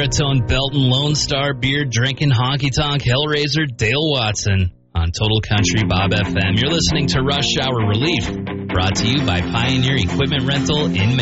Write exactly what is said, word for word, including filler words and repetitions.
Baritone, Belton, Lone Star, beer drinking, honky tonk, Hellraiser, Dale Watson on Total Country Bob F M. You're listening to Rush Hour Relief, brought to you by Pioneer Equipment Rental in Maine.